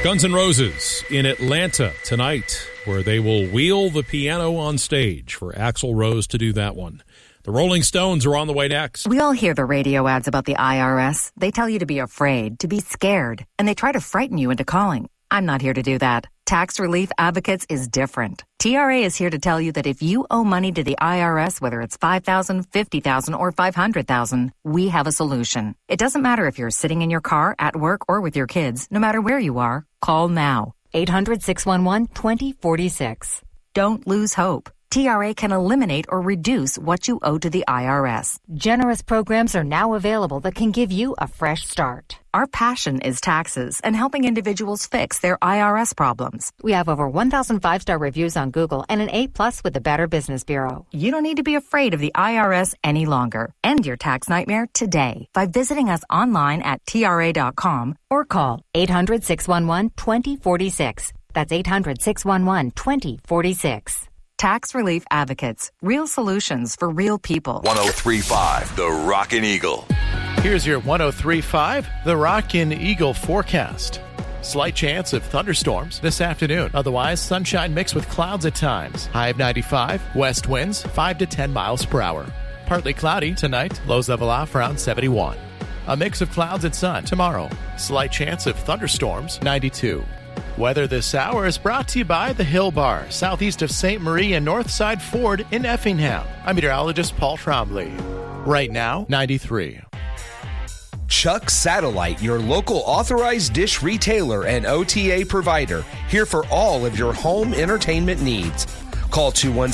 Guns N' Roses in Atlanta tonight, where they will wheel the piano on stage for Axl Rose to do that one. The Rolling Stones are on the way next. We all hear the radio ads about the IRS. They tell you to be afraid, to be scared, and they try to frighten you into calling. I'm not here to do that. Tax Relief Advocates is different. TRA is here to tell you that if you owe money to the IRS, whether it's $5,000, $50,000, or $500,000, we have a solution. It doesn't matter if you're sitting in your car, at work, or with your kids. No matter where you are, call now. 800-611-2046. Don't lose hope. TRA can eliminate or reduce what you owe to the IRS. Generous programs are now available that can give you a fresh start. Our passion is taxes and helping individuals fix their IRS problems. We have over 1,000 5-star reviews on Google and an A+ with the Better Business Bureau. You don't need to be afraid of the IRS any longer. End your tax nightmare today by visiting us online at TRA.com or call 800-611-2046. That's 800-611-2046. Tax Relief Advocates. Real solutions for real people. 103.5 The Rockin' Eagle. Here's your 103.5 The Rockin' Eagle forecast. Slight chance of thunderstorms this afternoon. Otherwise, sunshine mixed with clouds at times. High of 95. West winds 5 to 10 miles per hour. Partly cloudy tonight. Lows level off around 71. A mix of clouds and sun tomorrow. Slight chance of thunderstorms 92. Weather this hour is brought to you by the Hill Bar, southeast of St. Marie and Northside Ford in Effingham. I'm meteorologist Paul Trombley. Right now, 93. Chuck Satellite, your local authorized dish retailer and OTA provider, here for all of your home entertainment needs. Call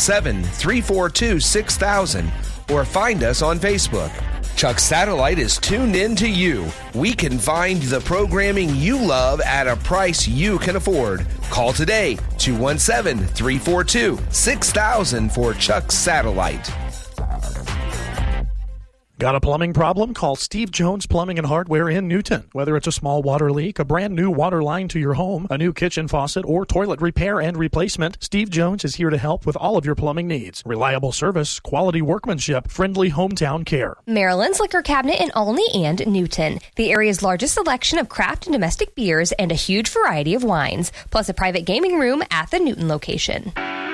217-342-6000 or find us on Facebook. Chuck Satellite is tuned in to you. We can find the programming you love at a price you can afford. Call today, 217-342-6000 for Chuck Satellite. Got a plumbing problem? Call Steve Jones Plumbing and Hardware in Newton. Whether it's a small water leak, a brand new water line to your home, a new kitchen faucet, or toilet repair and replacement, Steve Jones is here to help with all of your plumbing needs. Reliable service, quality workmanship, friendly hometown care. Maryland's Liquor Cabinet in Olney and Newton. The area's largest selection of craft and domestic beers and a huge variety of wines, plus a private gaming room at the Newton location.